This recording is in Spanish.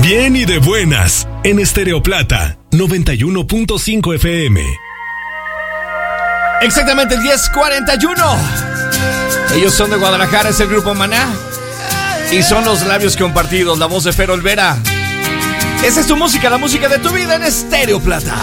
Bien y de buenas, en Estéreo Plata, 91.5 FM. Exactamente 10:41. Ellos son de Guadalajara, es el grupo Maná. Y son los labios compartidos, la voz de Fer Olvera. Esa es tu música, la música de tu vida en Estéreo Plata.